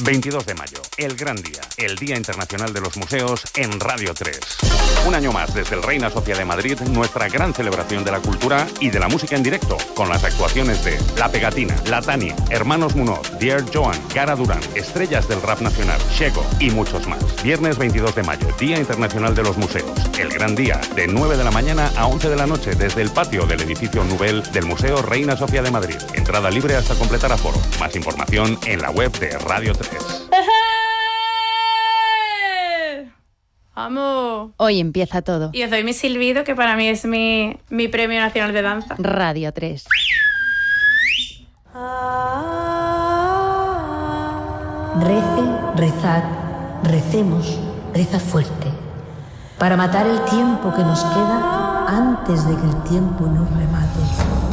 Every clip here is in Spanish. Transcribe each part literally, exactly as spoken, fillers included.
veintidós de mayo, el gran día, el Día Internacional de los Museos en Radio tres. Un año más desde el Reina Sofía de Madrid, nuestra gran celebración de la cultura y de la música en directo, con las actuaciones de La Pegatina, La Tania, Hermanos Munoz, Dear Joan, Cara Durán, estrellas del rap nacional, Shego y muchos más. Viernes veintidós de mayo, Día Internacional de los Museos. El gran día, de nueve de la mañana a once de la noche, desde el patio del edificio Nubel del Museo Reina Sofía de Madrid. Entrada libre hasta completar aforo. Más información en la web de Radio tres. ¡Vamos! Hoy empieza todo. Y os doy mi silbido, que para mí es mi, mi premio nacional de danza. Radio tres. Rece, rezad, recemos, reza fuerte, para matar el tiempo que nos queda antes de que el tiempo nos remate.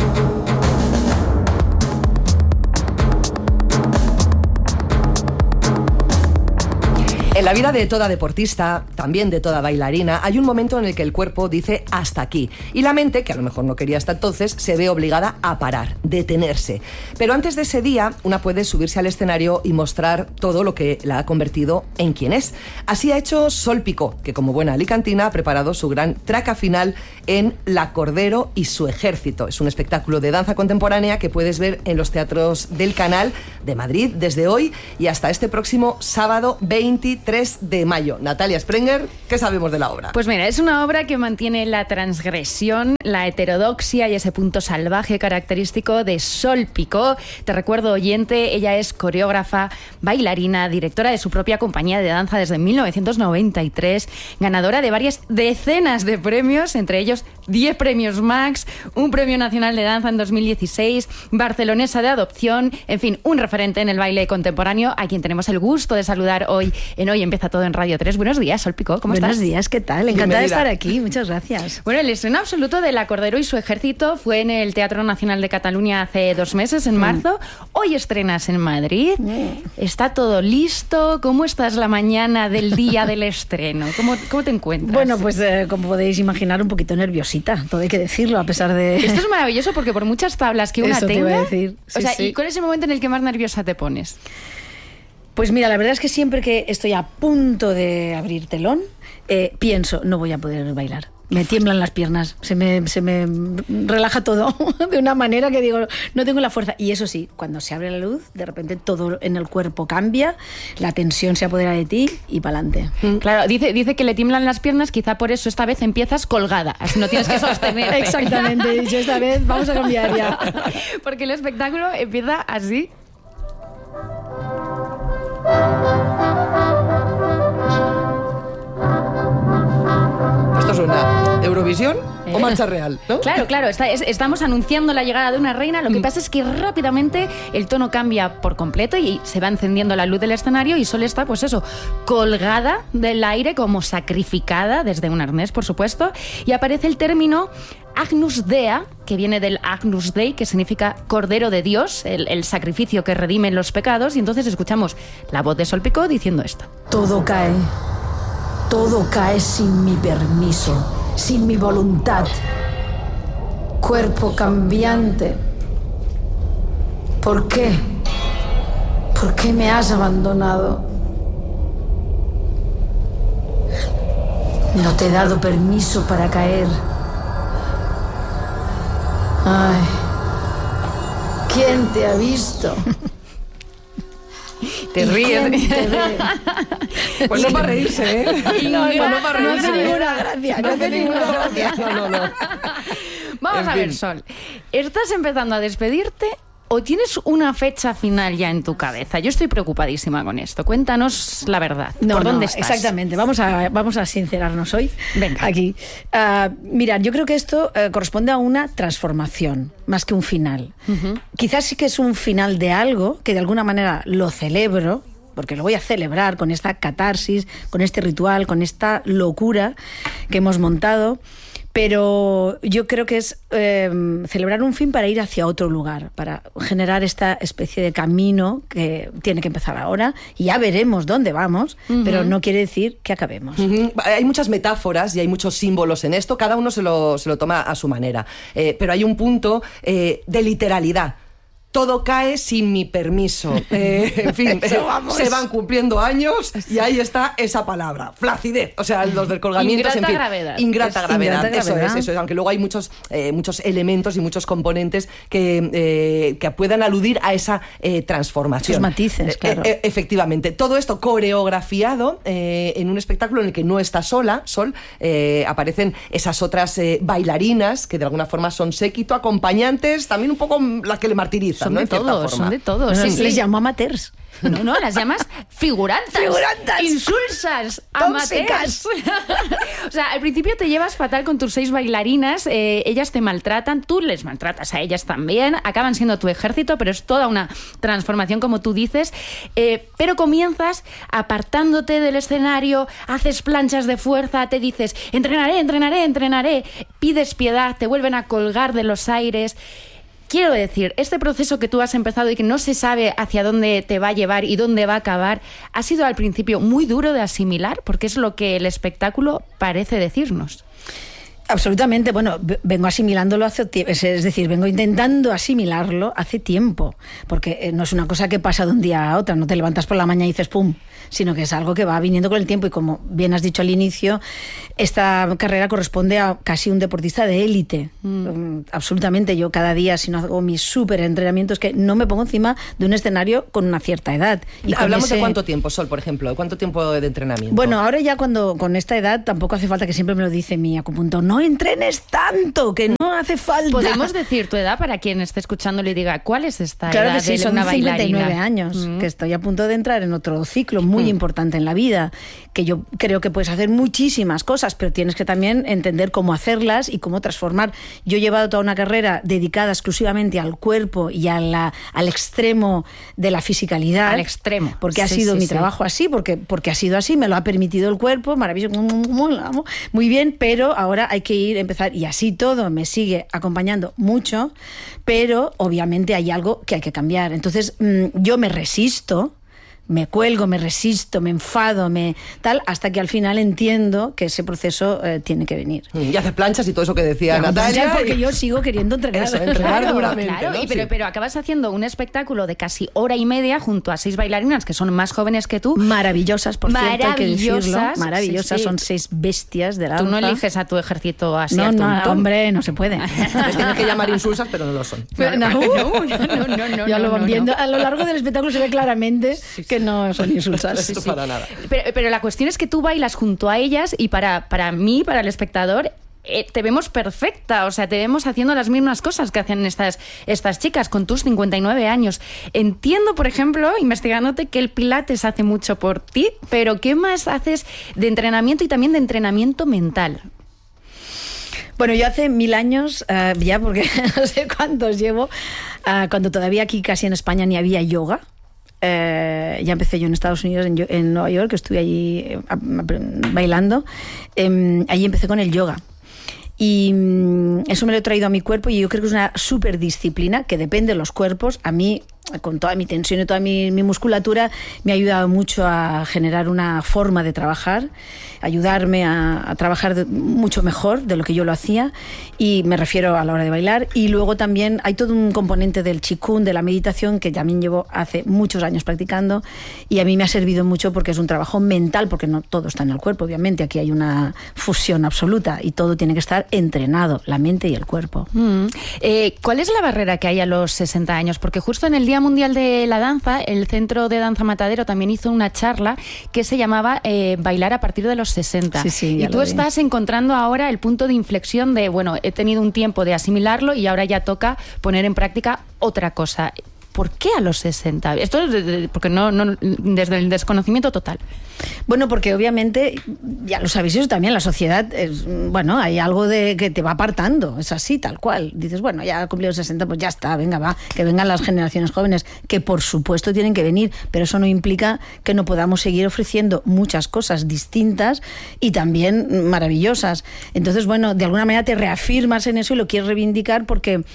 En la vida de toda deportista, también de toda bailarina, hay un momento en el que el cuerpo dice hasta aquí. Y la mente, que a lo mejor no quería hasta entonces, se ve obligada a parar, detenerse. Pero antes de ese día, una puede subirse al escenario y mostrar todo lo que la ha convertido en quien es. Así ha hecho Sol Picó, que como buena alicantina ha preparado su gran traca final en La Cordero y su ejército. Es un espectáculo de danza contemporánea que puedes ver en los teatros del Canal de Madrid desde hoy y hasta este próximo sábado veintitrés de mayo. Natalia Sprenger, ¿qué sabemos de la obra? Pues mira, es una obra que mantiene la transgresión, la heterodoxia y ese punto salvaje característico de Sol Picó. Te recuerdo, oyente, ella es coreógrafa, bailarina, directora de su propia compañía de danza desde mil novecientos noventa y tres, ganadora de varias decenas de premios, entre ellos diez premios Max, un premio nacional de danza en dos mil dieciséis, barcelonesa de adopción, en fin, un referente en el baile contemporáneo, a quien tenemos el gusto de saludar hoy en Hoy Empieza Todo en Radio tres. Buenos días, Sol Picó, ¿cómo Buenos estás? Buenos días, ¿qué tal? Encantada de estar aquí, muchas gracias. Bueno, el estreno absoluto de La Cordero y su ejército fue en el Teatro Nacional de Cataluña hace dos meses, en marzo. Hoy estrenas en Madrid. ¿Está todo listo? ¿Cómo estás la mañana del día del estreno? ¿Cómo, cómo te encuentras? Bueno, pues eh, como podéis imaginar, un poquito nerviosita, todo hay que decirlo, a pesar de... Esto es maravilloso porque por muchas tablas que una Eso tenga... te iba a decir. Sí, o sea, sí. ¿y cuál es el momento en el que más nerviosa te pones? Pues mira, la verdad es que siempre que estoy a punto de abrir telón, eh, pienso, no voy a poder bailar. Me tiemblan las piernas, se me, se me relaja todo de una manera que digo, no tengo la fuerza. Y eso sí, cuando se abre la luz, de repente todo en el cuerpo cambia, la tensión se apodera de ti y pa'lante. Claro, dice, dice que le tiemblan las piernas, quizá por eso esta vez empiezas colgada, así no tienes que sostener. Exactamente, he dicho esta vez, vamos a cambiar ya. Porque el espectáculo empieza así. ¿Esto suena Eurovisión Eh. o Marcha Real? ¿No? Claro, claro, está, es, estamos anunciando la llegada de una reina. Lo que pasa es que rápidamente el tono cambia por completo y se va encendiendo la luz del escenario y Sol está, pues eso, colgada del aire, como sacrificada desde un arnés, por supuesto, y aparece el término Agnus Dea, que viene del Agnus Dei, que significa Cordero de Dios, el, el sacrificio que redime los pecados, y entonces escuchamos la voz de Sol Picó diciendo esto. Todo cae, todo cae sin mi permiso, sin mi voluntad. Cuerpo cambiante. ¿Por qué? ¿Por qué me has abandonado? No te he dado permiso para caer. Ay, ¿quién te ha visto? Te ríes. ¿Quién te ve? Pues no para reírse, ¿eh? No, Pues no, no para no reírse. hace ninguna gracia, no hace ninguna gracia. No, no, no. Vamos En a ver, fin. Sol. ¿Estás empezando a despedirte o tienes una fecha final ya en tu cabeza? Yo estoy preocupadísima con esto. Cuéntanos la verdad. No, ¿Por no, dónde estás? Exactamente, vamos a, vamos a sincerarnos hoy. Venga. Aquí. Uh, mira, yo creo que esto uh, corresponde a una transformación, más que un final. Uh-huh. Quizás sí que es un final de algo, que de alguna manera lo celebro, porque lo voy a celebrar con esta catarsis, con este ritual, con esta locura que hemos montado. Pero yo creo que es eh, celebrar un fin para ir hacia otro lugar, para generar esta especie de camino que tiene que empezar ahora. Y ya veremos dónde vamos, uh-huh. pero no quiere decir que acabemos. Uh-huh. Hay muchas metáforas y hay muchos símbolos en esto, cada uno se lo, se lo toma a su manera. Eh, pero hay un punto eh, de literalidad. todo cae sin mi permiso. Eh, en fin, eh, se van cumpliendo años y ahí está esa palabra, flacidez. O sea, los descolgamientos, ingrata en fin. Gravedad. Ingrata Es gravedad. ingrata Eso gravedad. es, eso es. Aunque luego hay muchos, eh, muchos elementos y muchos componentes que, eh, que puedan aludir a esa eh, transformación. Esos matices, claro. Eh, eh, efectivamente. Todo esto coreografiado eh, en un espectáculo en el que no está sola, Sol, eh, aparecen esas otras eh, bailarinas que de alguna forma son séquito, acompañantes, también un poco las que le martirizan. Son ¿no? de En cierta todos, forma. son de todos. Sí, Sí, les sí. llamo amateurs. No, no, las llamas figurantas. Figurantas. Insulsas. Tóxicas. Amateurs. O sea, al principio te llevas fatal con tus seis bailarinas, eh, ellas te maltratan, tú les maltratas a ellas también, acaban siendo tu ejército, pero es toda una transformación, como tú dices. Eh, pero comienzas apartándote del escenario, haces planchas de fuerza, te dices, entrenaré, entrenaré, entrenaré, pides piedad, te vuelven a colgar de los aires. Quiero decir, este proceso que tú has empezado y que no se sabe hacia dónde te va a llevar y dónde va a acabar, ha sido al principio muy duro de asimilar, porque es lo que el espectáculo parece decirnos. Absolutamente, bueno, v- vengo asimilándolo hace tiempo, es es decir, vengo intentando asimilarlo hace tiempo, porque eh, no es una cosa que pasa de un día a otro, no te levantas por la mañana y dices ¡pum!, sino que es algo que va viniendo con el tiempo y como bien has dicho al inicio, esta carrera corresponde a casi un deportista de élite, mm. Um, absolutamente. Yo cada día, si no hago mis súper entrenamientos, que no me pongo encima de un escenario con una cierta edad. Y con Hablamos ese... de cuánto tiempo, Sol, por ejemplo, ¿cuánto tiempo de entrenamiento? Bueno, ahora ya cuando con esta edad tampoco hace falta, que siempre me lo dice mi acupuntor, no entrenes tanto, que no hace falta. Podemos decir tu edad para quien esté escuchándolo y diga, ¿cuál es esta Claro edad que sí, de son una cincuenta y nueve bailarina? años, Mm. que estoy a punto de entrar en otro ciclo muy mm. importante en la vida, que yo creo que puedes hacer muchísimas cosas, pero tienes que también entender cómo hacerlas y cómo transformar. Yo he llevado toda una carrera dedicada exclusivamente al cuerpo y a la, al extremo de la fisicalidad. Al extremo. Porque ha Sí, sido sí, mi sí. trabajo así, porque, porque ha sido así, me lo ha permitido el cuerpo, maravilloso, muy bien, pero ahora hay que ir, empezar, y así todo me sigue acompañando mucho, pero obviamente hay algo que hay que cambiar. Entonces mmm, yo me resisto, me cuelgo, me resisto, me enfado, me tal, hasta que al final entiendo que ese proceso eh, tiene que venir. Y haces planchas y todo eso que decía Claro, Natalia. porque y... yo sigo queriendo entrenar. Eso, entrenar Claro, duramente. claro, ¿no? y pero, Sí. pero acabas haciendo un espectáculo de casi hora y media junto a seis bailarinas que son más jóvenes que tú. Maravillosas, por cierto, hay que decirlo. Maravillosas, Maravillosas, sí, sí. son seis bestias de la Tú no danza. eliges a tu ejército así No, a no, tuntún. hombre, no se puede. Les tienes que llamar insulsas, pero no lo son. No, no, no, no, no, no, ya lo van no, viendo. no. A lo largo del espectáculo se ve claramente que no son insulsas. Esto para nada. Pero, pero la cuestión es que tú bailas junto a ellas y para, para mí, para el espectador, eh, te vemos perfecta, o sea, te vemos haciendo las mismas cosas que hacen estas, estas chicas con tus cincuenta y nueve años. Entiendo, por ejemplo, investigándote, que el pilates hace mucho por ti, pero ¿qué más haces de entrenamiento y también de entrenamiento mental? Bueno, yo hace mil años, uh, ya porque no sé cuántos llevo, uh, cuando todavía aquí casi en España ni había yoga. Eh, ya empecé yo en Estados Unidos, en, en Nueva York, estuve allí eh, a, a, bailando. Eh, allí empecé con el yoga. Y mm, eso me lo he traído a mi cuerpo y yo creo que es una súper disciplina que depende de los cuerpos. A mí, con toda mi tensión y toda mi, mi musculatura, me ha ayudado mucho a generar una forma de trabajar, ayudarme a, a trabajar de, mucho mejor de lo que yo lo hacía, y me refiero a la hora de bailar. Y luego también hay todo un componente del Qigong, de la meditación, que también llevo hace muchos años practicando, y a mí me ha servido mucho porque es un trabajo mental, porque no todo está en el cuerpo, obviamente, aquí hay una fusión absoluta y todo tiene que estar entrenado, la mente y el cuerpo. Mm. Eh, ¿Cuál es la barrera que hay a los sesenta años? Porque justo en el Día Mundial de la Danza, el Centro de Danza Matadero también hizo una charla que se llamaba eh, Bailar a partir de los sesenta. Sí, sí, y tú estás encontrando ahora el punto de inflexión de, bueno, he tenido un tiempo de asimilarlo y ahora ya toca poner en práctica otra cosa. ¿Por qué a los sesenta? Esto es de, de, porque no, no, desde el desconocimiento total. Bueno, porque obviamente, ya lo sabéis eso también, la sociedad, es, bueno, hay algo de que te va apartando, es así, tal cual. Dices, bueno, ya ha cumplido sesenta, pues ya está, venga, va, que vengan las generaciones jóvenes, que por supuesto tienen que venir, pero eso no implica que no podamos seguir ofreciendo muchas cosas distintas y también maravillosas. Entonces, bueno, de alguna manera te reafirmas en eso y lo quieres reivindicar porque...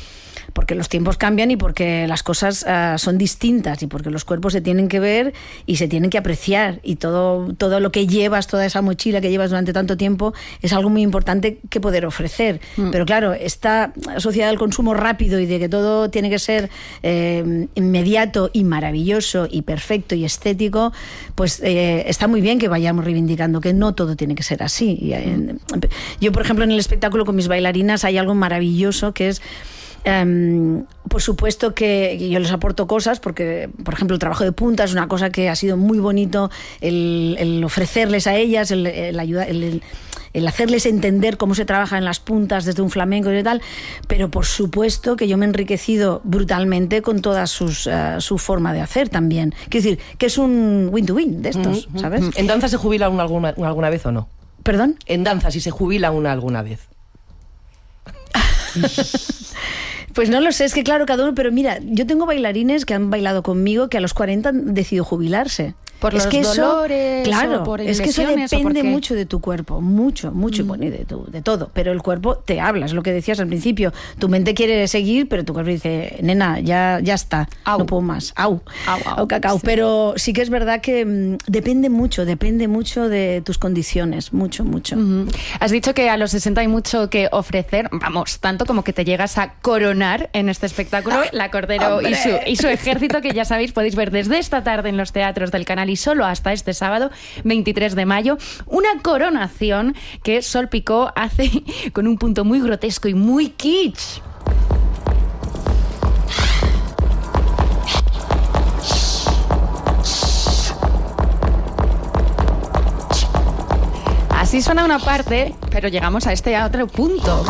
porque los tiempos cambian y porque las cosas uh, son distintas y porque los cuerpos se tienen que ver y se tienen que apreciar, y todo, todo lo que llevas, toda esa mochila que llevas durante tanto tiempo es algo muy importante que poder ofrecer. Mm. Pero claro, esta sociedad del consumo rápido y de que todo tiene que ser eh, inmediato y maravilloso y perfecto y estético, pues eh, está muy bien que vayamos reivindicando que no todo tiene que ser así. Y, eh, yo, por ejemplo, en el espectáculo con mis bailarinas hay algo maravilloso que es... Um, por supuesto que yo les aporto cosas, porque por ejemplo el trabajo de punta es una cosa que ha sido muy bonito, el, el ofrecerles a ellas, el, el, ayudar, el, el hacerles entender cómo se trabaja en las puntas desde un flamenco y tal, pero por supuesto que yo me he enriquecido brutalmente con toda sus, uh, su forma de hacer también. Quiero decir, que es un win-to-win de estos, mm-hmm. ¿sabes? ¿En danza se jubila una alguna, alguna vez o no? ¿Perdón? En danza, si se jubila una alguna vez. Pues no lo sé, es que claro, cada uno, pero mira, yo tengo bailarines que han bailado conmigo que a los cuarenta han decidido jubilarse. Por es los que eso, dolores, claro, o por es que eso depende porque... mucho mucho de tu cuerpo, mucho, mucho, mm. bueno, y de, tu, de todo. Pero el cuerpo te habla, es lo que decías al principio. Tu mente quiere seguir, pero tu cuerpo dice, nena, ya, ya está, au. no puedo más. Au, au, au, au cacao. Sí. Pero sí que es verdad que mmm, depende mucho, depende mucho de tus condiciones, mucho, mucho. Mm-hmm. Has dicho que a los sesenta hay mucho que ofrecer, vamos, tanto como que te llegas a coronar en este espectáculo, Ay, La Cordero y su, y su ejército, que ya sabéis, podéis ver desde esta tarde en los teatros del canal y solo hasta este sábado veintitrés de mayo, una coronación que Sol Picó hace con un punto muy grotesco y muy kitsch. Así suena una parte, pero llegamos a este otro punto.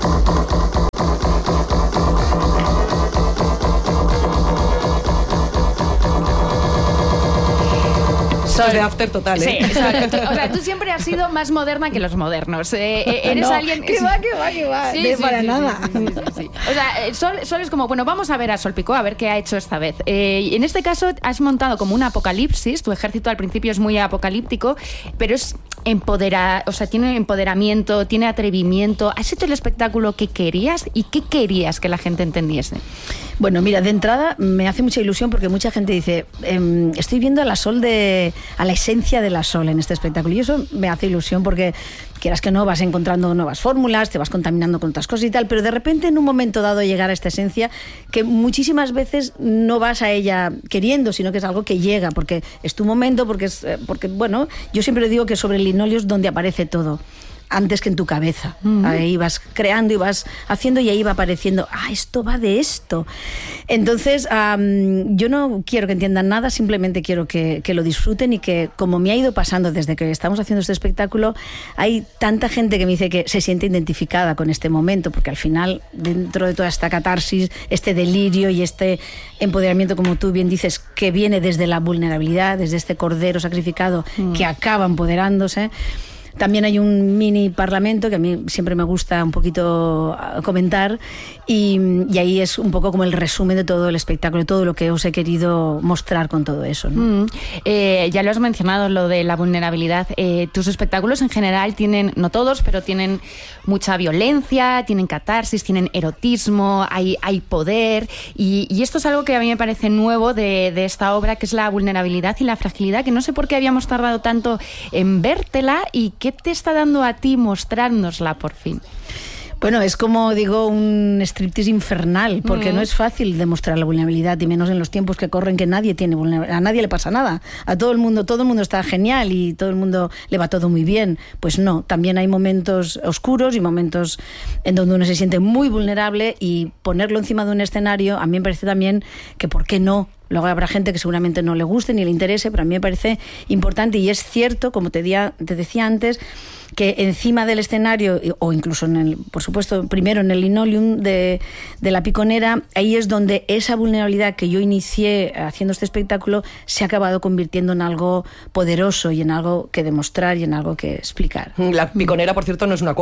Sol de after total, ¿eh? Sí, exacto. O sea, tú siempre has sido más moderna que los modernos. Eh, eh, eres no, alguien... que va, que va, que va. Sí, de sí, para sí, nada. Sí, sí, sí, sí. O sea, eh, Sol, Sol es como, bueno, vamos a ver a Sol Picó, a ver qué ha hecho esta vez. Eh, en este caso has montado como un apocalipsis. Tu ejército al principio es muy apocalíptico, pero es empodera, o sea, tiene empoderamiento, tiene atrevimiento. ¿Has hecho el espectáculo que querías y qué querías que la gente entendiese? Bueno, mira, de entrada me hace mucha ilusión porque mucha gente dice, eh, estoy viendo a la Sol de, a la esencia de la Sol en este espectáculo, y eso me hace ilusión porque quieras que no, vas encontrando nuevas fórmulas, te vas contaminando con otras cosas y tal, pero de repente en un momento dado llegar a esta esencia que muchísimas veces no vas a ella queriendo, sino que es algo que llega porque es tu momento, porque es, porque bueno, yo siempre digo que sobre el linóleo es donde aparece todo, antes que en tu cabeza. Uh-huh. Ahí vas creando y vas haciendo y ahí va apareciendo, ah, esto va de esto. Entonces, um, yo no quiero que entiendan nada, simplemente quiero que, que lo disfruten y que, como me ha ido pasando desde que estamos haciendo este espectáculo, hay tanta gente que me dice que se siente identificada con este momento, porque al final, dentro de toda esta catarsis, este delirio y este empoderamiento, como tú bien dices, que viene desde la vulnerabilidad, desde este cordero sacrificado uh-huh. que acaba empoderándose. También hay un mini parlamento que a mí siempre me gusta un poquito comentar y, y ahí es un poco como el resumen de todo el espectáculo, de todo lo que os he querido mostrar con todo eso, ¿no? Mm. Eh, ya lo has mencionado, lo de la vulnerabilidad. Eh, tus espectáculos en general tienen, no todos, pero tienen mucha violencia, tienen catarsis, tienen erotismo, hay, hay poder y, y esto es algo que a mí me parece nuevo de, de esta obra, que es la vulnerabilidad y la fragilidad, que no sé por qué habíamos tardado tanto en vértela. ¿Y qué te está dando a ti mostrárnosla por fin? Bueno, es como digo, un striptease infernal, porque mm. no es fácil demostrar la vulnerabilidad, y menos en los tiempos que corren, que nadie tiene vulnerabilidad, a nadie le pasa nada, a todo el mundo, todo el mundo está genial y todo el mundo le va todo muy bien. Pues no, también hay momentos oscuros y momentos en donde uno se siente muy vulnerable, y ponerlo encima de un escenario, a mí me parece también que ¿por qué no? Luego habrá gente que seguramente no le guste ni le interese, pero a mí me parece importante, y es cierto, como te, dia, te decía antes, que encima del escenario, o incluso, en el, por supuesto, primero en el linoleum de, de la Piconera, ahí es donde esa vulnerabilidad que yo inicié haciendo este espectáculo se ha acabado convirtiendo en algo poderoso y en algo que demostrar y en algo que explicar. La Piconera, por cierto, no es una copla.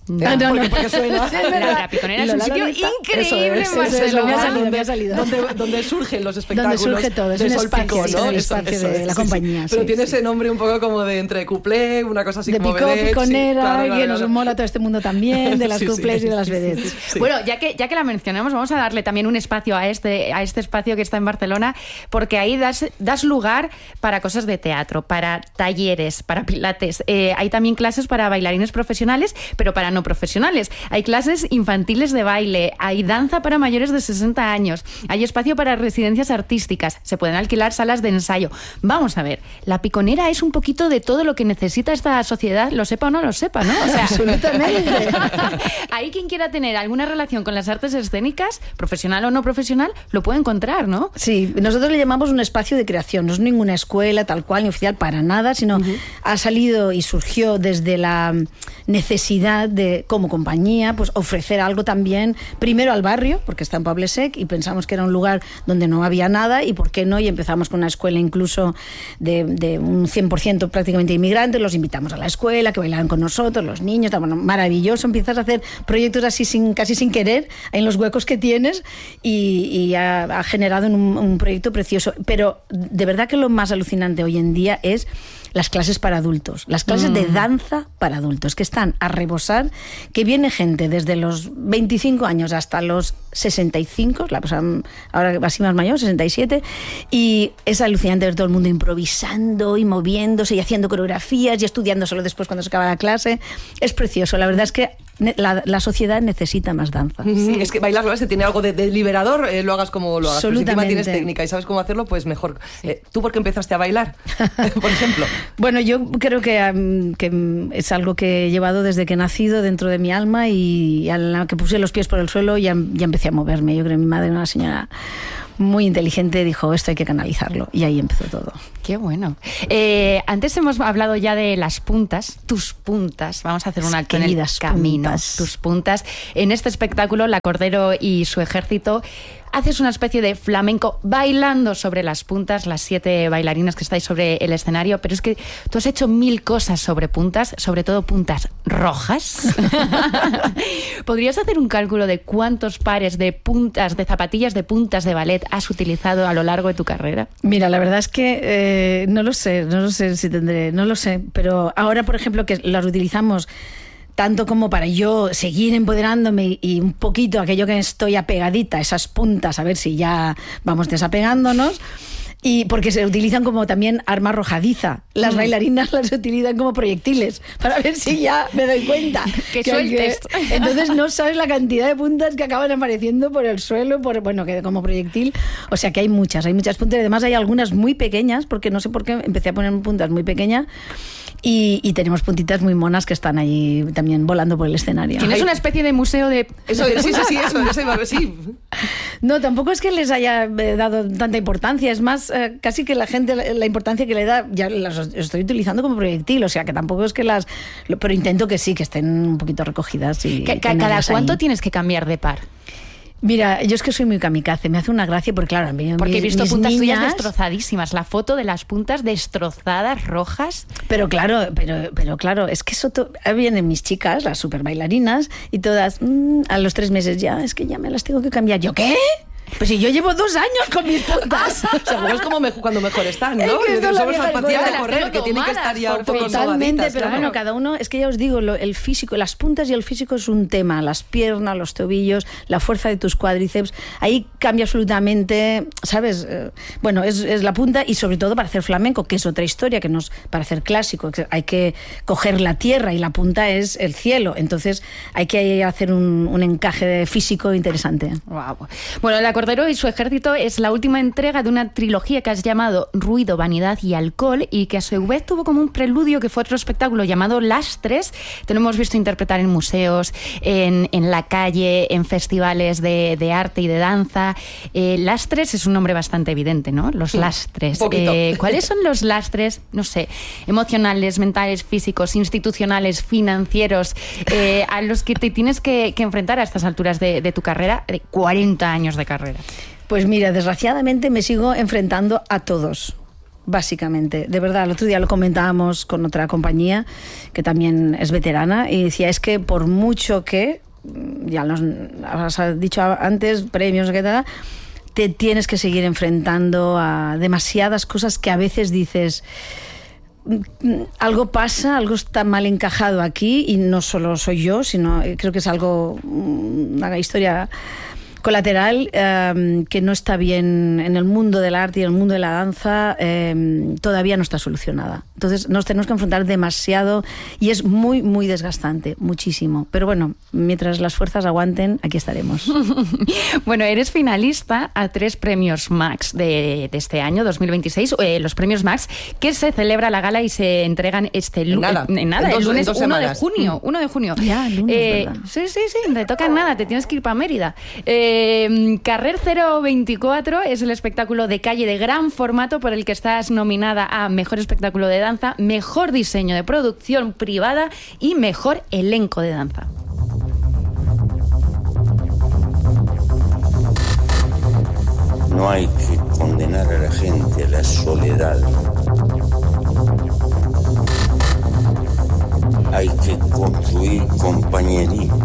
No, Eh, no, porque, no. porque suena. Sí, es verdad. La, la Piconera es un Lola sitio Lolita. increíble, Eso en es, eso es, Barcelona. me ha salido, donde, me ha salido. Donde, donde surgen los Donde espectáculos. surge todo, es de un Sol espacio, Picó, es ¿no? el Eso- espacio eso de es, la sí, sí. compañía, Pero sí, tiene sí. ese nombre un poco como de entre cuplé, una cosa así De como picó, vedette, sí, piconera, claro, claro, que nos claro. mola todo este mundo también, de las Sí, sí, cuplés y de las sí, sí, vedettes. sí, sí. Bueno, ya que, ya que la mencionamos, vamos a darle también un espacio a este, a este espacio que está en Barcelona, porque ahí das, das lugar para cosas de teatro, para talleres, para pilates. Eh, hay también clases para bailarines profesionales, pero para no profesionales. Hay clases infantiles de baile, hay danza para mayores de sesenta años, hay espacio para residencias artísticas, se pueden alquilar salas de ensayo. Vamos a ver, la Piconera es un poquito de todo lo que necesita esta sociedad, lo sepa o no lo sepa, ¿no? O sea, Absolutamente. ahí quien quiera tener alguna relación con las artes escénicas, profesional o no profesional, lo puede encontrar, ¿no? Sí, nosotros le llamamos un espacio de creación, no es ninguna escuela tal cual ni oficial para nada, sino uh-huh. ha salido y surgió desde la necesidad de, como compañía, pues ofrecer algo también, primero al barrio, porque está en Poble Sec y pensamos que era un lugar donde no había nada y por qué no, y empezamos con una escuela incluso de, de un cien por ciento prácticamente inmigrantes, los invitamos a la escuela, que bailaran con nosotros, los niños, bueno, maravilloso, empiezas a hacer proyectos así sin, casi sin querer, en los huecos que tienes y, y ha, ha generado un, un proyecto precioso, pero de verdad que lo más alucinante hoy en día es las clases para adultos, las clases mm. de danza para adultos, que están a rebosar, que viene gente desde los veinticinco años hasta los sesenta y cinco, la pues, ahora así más mayor, sesenta y siete, y es alucinante ver todo el mundo improvisando y moviéndose y haciendo coreografías y estudiando solo después cuando se acaba la clase. Es precioso, la verdad es que la, la sociedad necesita más danza. Sí, es que bailar, ¿no? Si tiene algo de, de liberador, eh, lo hagas como lo hagas. Pero si encima tienes técnica y sabes cómo hacerlo, pues mejor. Sí. Eh, ¿Tú por qué empezaste a bailar, por ejemplo? Bueno, yo creo que, um, que es algo que he llevado desde que he nacido dentro de mi alma y a la que puse los pies por el suelo ya, ya empecé a moverme. Yo creo que mi madre, una señora muy inteligente, dijo esto hay que canalizarlo y ahí empezó todo. Qué bueno. Eh, antes hemos hablado ya de las puntas, tus puntas. Vamos a hacer un alto en el camino. Puntas. Tus puntas. En este espectáculo, La Cordero y su ejército, haces una especie de flamenco bailando sobre las puntas, las siete bailarinas que estáis sobre el escenario, pero es que tú has hecho mil cosas sobre puntas, sobre todo puntas rojas. ¿Podrías hacer un cálculo de cuántos pares de puntas, de zapatillas de puntas de ballet has utilizado a lo largo de tu carrera? Mira, la verdad es que eh, no lo sé, no lo sé si tendré, no lo sé, pero ahora, por ejemplo, que las utilizamos tanto como para yo seguir empoderándome y un poquito aquello que estoy apegadita, esas puntas, a ver si ya vamos desapegándonos. Y porque se utilizan como también arma arrojadiza. Las mm. bailarinas las utilizan como proyectiles, para ver si ya me doy cuenta. que, que sueltes. Que, entonces no sabes la cantidad de puntas que acaban apareciendo por el suelo, por, bueno, que como proyectil. O sea que hay muchas, hay muchas puntas. Además hay algunas muy pequeñas, porque no sé por qué empecé a poner puntas muy pequeñas. Y, y tenemos puntitas muy monas que están allí también volando por el escenario. Tienes Ay. una especie de museo de... Eso, sí, sí, sí, eso, eso, sí. No, tampoco es que les haya dado tanta importancia, es más, eh, casi que la gente, la, la importancia que le da, ya las estoy utilizando como proyectil, o sea, que tampoco es que las... Pero intento que sí, que estén un poquito recogidas. Y ¿Cada, cada cuánto ahí. Tienes que cambiar de par? Mira, yo es que soy muy kamikaze, me hace una gracia porque claro, mí, porque mis, he visto mis puntas niñas... tuyas destrozadísimas, la foto de las puntas destrozadas, rojas. Pero claro, pero, pero claro, es que eso to... vienen mis chicas, las super bailarinas, y todas, mmm, a los tres meses ya, es que ya me las tengo que cambiar. ¿Yo qué? Pues si yo llevo dos años con mis puntas. Seguro es como me, cuando mejor están, ¿no? Es que Somos somos zapatillas de correr, que tienen que estar ya un poco totalmente, pero claro. bueno, cada uno, es que ya os digo, lo, el físico, las puntas y el físico es un tema, las piernas, los tobillos, la fuerza de tus cuádriceps, ahí cambia absolutamente, ¿sabes? Eh, bueno, es, es la punta y sobre todo para hacer flamenco, que es otra historia, que nos, para hacer clásico, que hay que coger la tierra y la punta es el cielo, entonces hay que hacer un, un encaje físico interesante. Wow. Bueno, la Cordero y su ejército es la última entrega de una trilogía que has llamado Ruido, Vanidad y Alcohol y que a su vez tuvo como un preludio que fue otro espectáculo llamado Lastres. Te lo hemos visto interpretar en museos, en, en la calle, en festivales de, de arte y de danza. Eh, lastres es un nombre bastante evidente, ¿no? Los lastres. Eh, ¿Cuáles son los lastres? No sé, emocionales, mentales, físicos, institucionales, financieros, eh, a los que te tienes que, que enfrentar a estas alturas de, de tu carrera, de cuarenta años de carrera? Pues mira, desgraciadamente me sigo enfrentando a todos. básicamente. De verdad, el otro día lo comentábamos con otra compañía que también es veterana y decía, es que por mucho que, ya nos has dicho antes, premios, ¿qué tal?, te tienes que seguir enfrentando a demasiadas cosas que a veces dices, algo pasa, algo está mal encajado aquí, y no solo soy yo, sino creo que es algo, una historia colateral eh, que no está bien en el mundo del arte y en el mundo de la danza, eh, todavía no está solucionada. Entonces nos tenemos que enfrentar demasiado y es muy, muy desgastante, muchísimo. Pero bueno, mientras las fuerzas aguanten, aquí estaremos. Bueno, eres finalista a tres premios Max de, de este año, dos mil veintiséis, eh, los premios Max, que se celebra la gala y se entregan este lunes. Nada, en nada, en dos, el lunes en dos uno de semanas. junio. uno de junio. Ya, el lunes, eh, ¿verdad? Sí, sí, sí, te toca nada, te tienes que ir para Mérida. Eh, Carrer cero veinticuatro es el espectáculo de calle de gran formato por el que estás nominada a Mejor Espectáculo de Danza, Mejor Diseño de Producción Privada y Mejor Elenco de Danza. No hay que condenar a la gente a la soledad. Hay que construir compañerismo.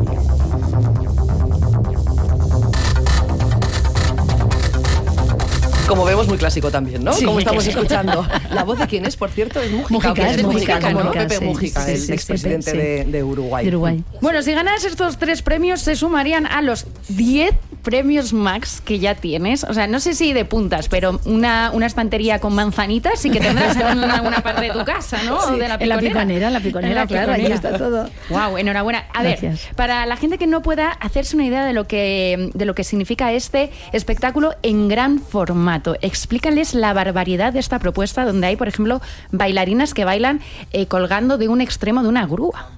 Como vemos, muy clásico también, ¿no? Sí, Como estamos sí. escuchando. ¿La voz de quién es, por cierto? Es Mújica. Mújica, ¿o qué es Mújica, como, ¿no? Mújica, Pepe sí, Mújica, sí, el sí, expresidente sí. de, de Uruguay. De Uruguay. Bueno, si ganas estos tres premios se sumarían a los diez premios Max que ya tienes. O sea, no sé si de puntas, pero una, una estantería con manzanitas sí que tendrás en alguna parte de tu casa, ¿no? Sí, O de la en la piconera. piconera, la piconera, En la claro, ahí piconera. está todo. Wow, enhorabuena. A Gracias. ver, para la gente que no pueda hacerse una idea de lo que de lo que significa este espectáculo en gran formato, explícales la barbaridad de esta propuesta, donde hay, por ejemplo, bailarinas que bailan eh, colgando de un extremo de una grúa.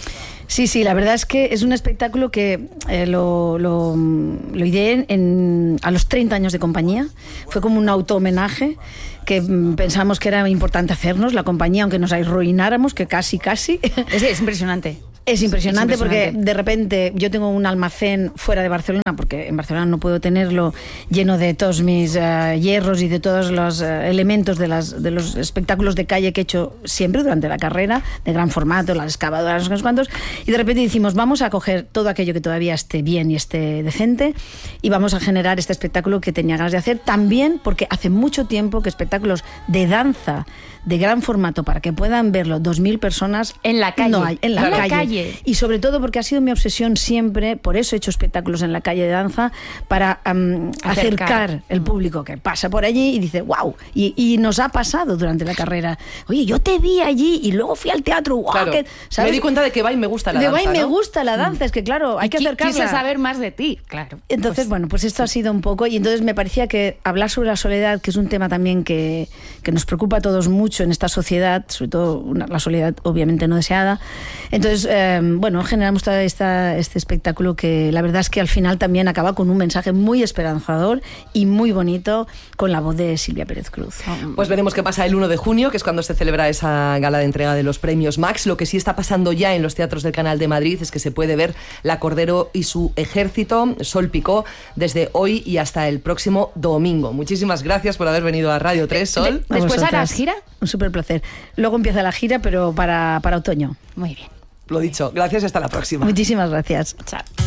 Sí, sí, la verdad es que es un espectáculo que eh, lo, lo, lo ideé en, en, a los treinta años de compañía. Fue como un auto-homenaje que mm, pensamos que era importante hacernos, la compañía, aunque nos arruináramos, que casi, casi. Es, es impresionante. Es impresionante, Es impresionante porque de repente yo tengo un almacén fuera de Barcelona, porque en Barcelona no puedo tenerlo lleno de todos mis uh, hierros y de todos los uh, elementos de, las, de los espectáculos de calle que he hecho siempre durante la carrera, de gran formato, las excavadoras, no sé cuántos, y de repente decimos, vamos a coger todo aquello que todavía esté bien y esté decente y vamos a generar este espectáculo que tenía ganas de hacer, también porque hace mucho tiempo que espectáculos de danza de gran formato para que puedan verlo dos mil personas En la calle. no hay, en la En la calle. calle. Y sobre todo porque ha sido mi obsesión siempre, por eso he hecho espectáculos en la calle de danza, para um, Acercar. acercar el público que pasa por allí y dice, wow, y, y nos ha pasado durante la carrera, oye, yo te vi allí y luego fui al teatro, wow, Claro. que, ¿sabes? Me di cuenta de que va y me gusta la de danza, va y me ¿no? gusta la danza, es que claro, hay Y que qui- acercarla. Quise saber más de ti, claro. Entonces, Pues, bueno, pues esto ha sido un poco, y entonces me parecía que hablar sobre la soledad, que es un tema también que, que nos preocupa a todos mucho en esta sociedad, sobre todo una, la soledad obviamente no deseada. Entonces, eh, bueno, generamos todo esta, este espectáculo que la verdad es que al final también acaba con un mensaje muy esperanzador y muy bonito, con la voz de Silvia Pérez Cruz. Pues veremos qué pasa el uno de junio, que es cuando se celebra esa gala de entrega de los premios Max. Lo que sí está pasando ya en los teatros del Canal de Madrid es que se puede ver La Cordero y su ejército, Sol Picó, desde hoy y hasta el próximo domingo. Muchísimas gracias por haber venido a Radio tres, Sol. A ¿Después vosotras. harás gira? Un súper placer. Luego empieza la gira, pero para, para otoño. Muy bien. Lo dicho, gracias y hasta la próxima. Muchísimas gracias. Chao.